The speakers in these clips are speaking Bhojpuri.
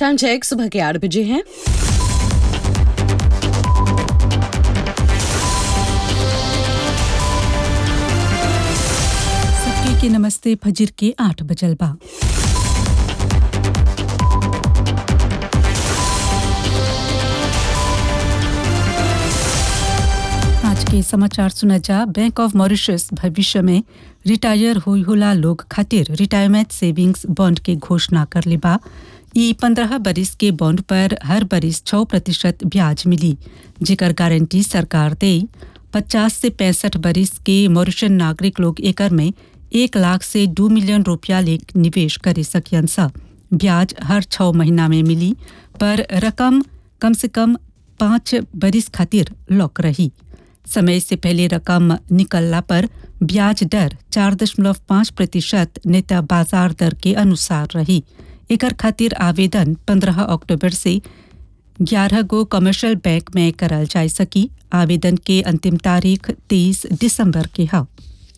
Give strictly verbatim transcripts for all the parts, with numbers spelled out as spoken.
टाइम चेक सुबह के आठ बजे हैं। सबके के नमस्ते फजर के आठ बजल बा। आज के समाचार सुना जा। बैंक ऑफ मॉरिशस भविष्य में रिटायर हुई होला लोग खातिर रिटायरमेंट सेविंग्स बॉन्ड के घोषणा कर ले बा। ई पंद्रह बरिस के बॉन्ड पर हर बरिस छः प्रतिशत ब्याज मिली, जेकर गारंटी सरकार दे। पचास से पैंसठ बरिस के मॉरिशन नागरिक लोग एकर में एक लाख से दो मिलियन रुपया ले निवेश करे सकियन सा। ब्याज हर छः महीना में मिली, पर रकम कम से कम पाँच बरिस खातिर लॉक रही। समय से पहले रकम निकलला पर ब्याज दर चार दशमलव पाँच प्रतिशत नेता बाजार दर के अनुसार रही। एकर खातिर आवेदन पंद्रह अक्टूबर से ग्यारह गो कमर्शियल बैंक में करल जा सकी। आवेदन के अंतिम तारीख तेईस दिसंबर के है।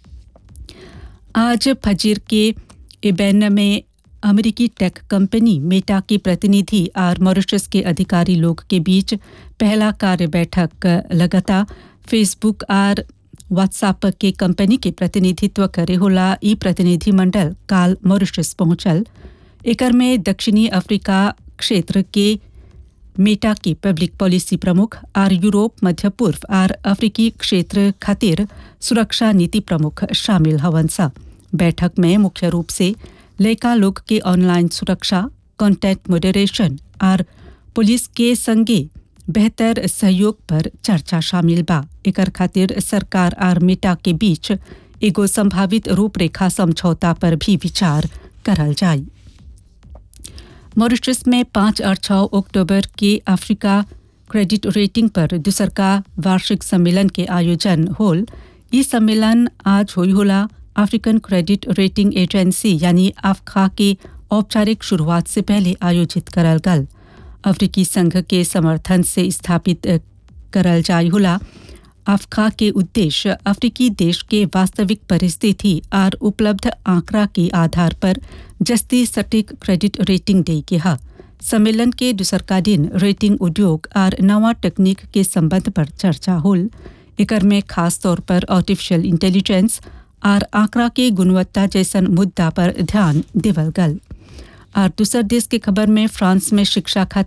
आज फजर के इबेन में अमेरिकी टेक कंपनी मेटा के प्रतिनिधि और मॉरिशस के अधिकारी लोग के बीच पहला कार्य बैठक लगातार। फेसबुक और व्हाट्सएप के कंपनी के प्रतिनिधित्व करे होला ई प्रतिनिधि मंडल काल मॉरिशस पहुंचल। एकर में दक्षिणी अफ्रीका क्षेत्र के मेटा की पब्लिक पॉलिसी प्रमुख और यूरोप, मध्य पूर्व और अफ्रीकी क्षेत्र खातिर सुरक्षा नीति प्रमुख शामिल हवन सा। बैठक में मुख्य रूप से लड़का लोग के ऑनलाइन सुरक्षा, कंटेंट मॉडरेशन और पुलिस के संगे बेहतर सहयोग पर चर्चा शामिल बा। एकर खातिर सरकार और मेटा के बीच एगो संभावित रूपरेखा समझौता पर भी विचार करल जाए। मॉरिशस में पाँच और छः अक्टूबर के अफ्रीका क्रेडिट रेटिंग पर दूसर का वार्षिक सम्मेलन के आयोजन होल। ई सम्मेलन आज हुई होला अफ्रीकन क्रेडिट रेटिंग एजेंसी यानी अफ्का के औपचारिक शुरुआत से पहले आयोजित करल गल। अफ्रीकी संघ के समर्थन से स्थापित करल जाय होला अफ्का के उद्देश्य अफ्रीकी देश के वास्तविक परिस्थिति और उपलब्ध आंकड़ा के आधार पर जस्ती सटीक क्रेडिट रेटिंग दे के हा। सम्मेलन के दूसरका दिन रेटिंग उद्योग और नवा तकनीक के संबंध पर चर्चा होल। एकर में खास तौर पर आर्टिफिशियल इंटेलिजेंस और आंकड़ा के गुणवत्ता जैसन मुद्दा पर ध्यान देवल गल। और दूसर देश के खबर में फ्रांस में शिक्षा खातिर